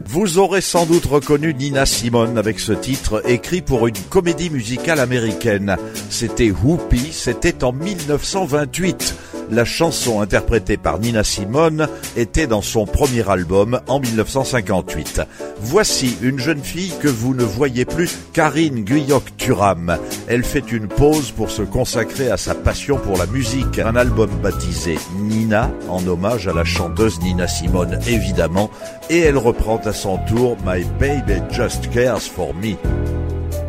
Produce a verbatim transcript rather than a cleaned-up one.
Vous aurez sans doute reconnu Nina Simone avec ce titre écrit pour une comédie musicale américaine. C'était Whoopi, c'était en mille neuf cent vingt-huit. La chanson interprétée par Nina Simone était dans son premier album en mille neuf cent cinquante-huit. Voici une jeune fille que vous ne voyez plus, Karine Guyot-Turam. Elle fait une pause pour se consacrer à sa passion pour la musique. Un album baptisé Nina, en hommage à la chanteuse Nina Simone évidemment, et elle reprend à son tour My Baby Just Cares For Me.